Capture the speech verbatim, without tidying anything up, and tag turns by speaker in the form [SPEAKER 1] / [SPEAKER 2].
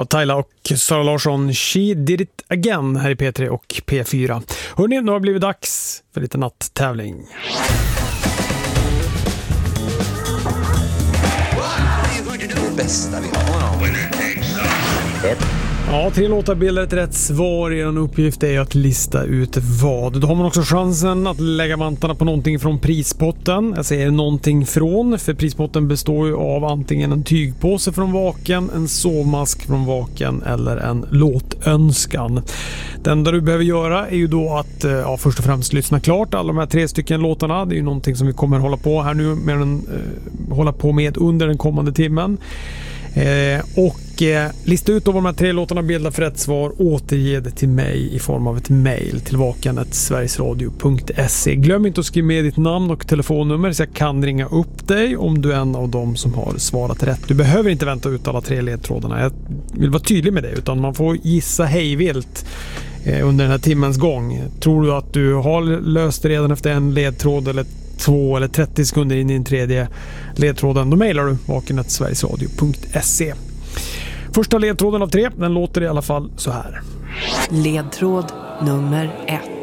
[SPEAKER 1] Ja, Tyla och Sara Larsson, She Did It Again här i P tre och P fyra. Hörrni, nu har det blivit dags för lite natttävling.
[SPEAKER 2] Det bästa vi har.
[SPEAKER 1] Ja, tre låtar bildar ett rätt svar. Er uppgift är att lista ut vad. Då har man också chansen att lägga vantarna på någonting från prispotten. Jag säger någonting från, för prispotten består ju av antingen en tygpåse från Vaken, en sovmask från Vaken eller en låtönskan. Det enda du behöver göra är ju då att ja, först och främst lyssna klart alla de här tre stycken låtarna. Det är ju någonting som vi kommer hålla på här nu med den, eh, hålla på med under den kommande timmen. Eh, och eh, lista ut då vad de här tre låtarna bildar för rätt svar. Återge det till mig i form av ett mejl till vaken snabel-a sverigesradio punkt se. Glöm inte att skriva med ditt namn och telefonnummer så jag kan ringa upp dig om du är en av dem som har svarat rätt. Du behöver inte vänta ut alla tre ledtrådarna. Jag vill vara tydlig med det, utan man får gissa hejvilt eh, under den här timmens gång. Tror du att du har löst det redan efter en ledtråd eller två eller trettio sekunder in i den tredje ledtråden, då mejlar du vaken snabel-a sverigesradio punkt se. Första ledtråden av tre, den låter i alla fall så här.
[SPEAKER 3] Ledtråd nummer ett.